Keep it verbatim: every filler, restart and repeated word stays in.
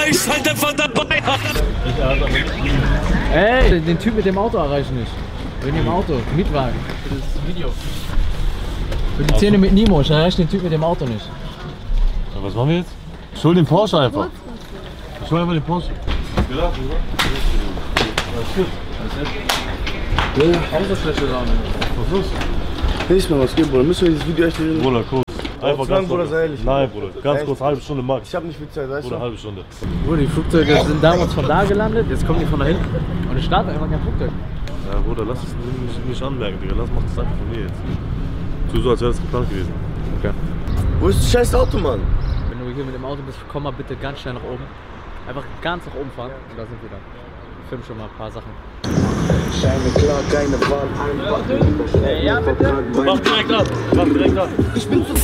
ist halt einfach dabei. Ey, den Typ mit dem Auto erreiche ich nicht. Wegen dem Auto, Mietwagen, für das Video. Für die Szene mit Nemo, ich erreiche den Typ mit dem Auto nicht. Ja, was machen wir jetzt? Ich hol den Porsche einfach. Ich hol einfach den Porsche. Ja, alles gut. Ja, Außerfläche da. Was ist los? Nicht mehr was geht, Bruder. Müssen wir dieses Video echt reden? Bruder, kurz. Einfach lang, ganz Bruder, kurz. sei ehrlich. Nein, Bruder. Ganz Echt? kurz, halbe Stunde max. Ich hab nicht viel Zeit, weißt Bruder, du? halbe Stunde. Bruder, die Flugzeuge sind damals von da gelandet, jetzt kommen die von da hinten. Und ich starte einfach kein Flugzeug. Ja, Bruder, lass es nicht, nicht anmerken, Digga. Lass, mach das einfach von mir jetzt. Tu so, als wäre das geplant gewesen. Okay. Wo ist das scheiß Auto, Mann? Wenn du hier mit dem Auto bist, komm mal bitte ganz schnell nach oben. Einfach ganz nach oben fahren und da sind wir dann. Ich film schon mal ein paar Sachen. Scheine klar, keine Wahl, einfach. Ja, bitte. Mach direkt ab, mach direkt ab. Ich bin zu